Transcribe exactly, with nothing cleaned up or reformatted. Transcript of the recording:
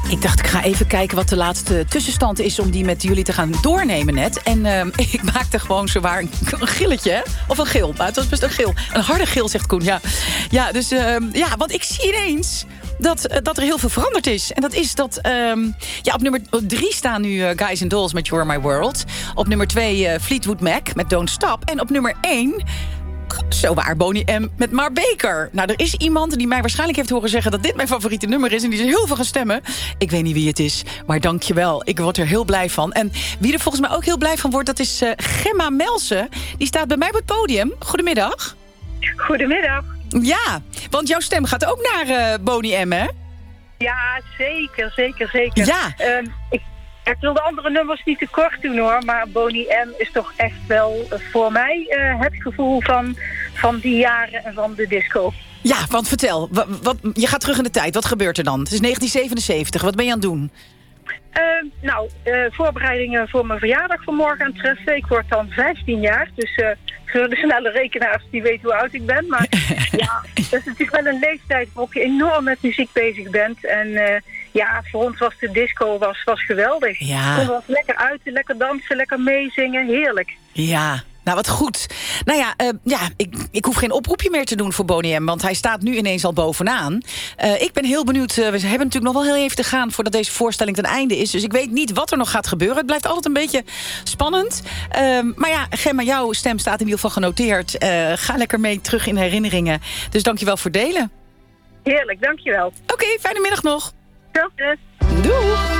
Ik dacht, ik ga even kijken wat de laatste tussenstand is om die met jullie te gaan doornemen net. En uh, ik maakte gewoon zowaar een, een gilletje, hè? Of een gil. Maar het was best een gil. Een harde gil, zegt Koen, ja. Ja, dus, uh, ja, want ik zie ineens dat, uh, dat er heel veel veranderd is. En dat is dat, um, ja, op nummer drie staan nu uh, Guys and Dolls met You're My World. Op nummer twee uh, Fleetwood Mac met Don't Stop. En op nummer één... zo waar, Boney M. met Maar Baker. Nou, er is iemand die mij waarschijnlijk heeft horen zeggen dat dit mijn favoriete nummer is. En die is heel veel gaan stemmen. Ik weet niet wie het is, maar dank je wel. Ik word er heel blij van. En wie er volgens mij ook heel blij van wordt, dat is uh, Gemma Melsen. Die staat bij mij op het podium. Goedemiddag. Goedemiddag. Ja, want jouw stem gaat ook naar uh, Boney M, hè? Ja, zeker, zeker, zeker. Ja. Um, ik, ik wil de andere nummers niet te kort doen, hoor. Maar Boney M is toch echt wel uh, voor mij uh, het gevoel van, van die jaren en van de disco. Ja, want vertel. Wat, wat, je gaat terug in de tijd. Wat gebeurt er dan? Het is negentien zevenenzeventig. Wat ben je aan het doen? Uh, nou, uh, voorbereidingen voor mijn verjaardag vanmorgen aan het treffen. Ik word dan vijftien jaar, dus uh, voor de snelle rekenaars die weten hoe oud ik ben. Maar ja, dat is natuurlijk wel een leeftijd waarop je enorm met muziek bezig bent. En uh, ja, voor ons was de disco was, was geweldig. Ja. We konden ons lekker uiten, lekker dansen, lekker meezingen. Heerlijk. Ja. Nou, wat goed. Nou ja, uh, ja ik, ik hoef geen oproepje meer te doen voor Boney M, want hij staat nu ineens al bovenaan. Uh, ik ben heel benieuwd. Uh, we hebben natuurlijk nog wel heel even te gaan voordat deze voorstelling ten einde is. Dus ik weet niet wat er nog gaat gebeuren. Het blijft altijd een beetje spannend. Uh, maar ja, Gemma, jouw stem staat in ieder geval genoteerd. Uh, ga lekker mee terug in herinneringen. Dus dankjewel voor het delen. Heerlijk, dankjewel. Oké, okay, fijne middag nog. Hetzelfde. Doei.